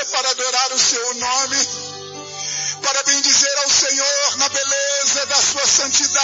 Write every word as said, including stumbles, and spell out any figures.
presença para adorar o seu nome, para bendizer ao Senhor na beleza da sua santidade.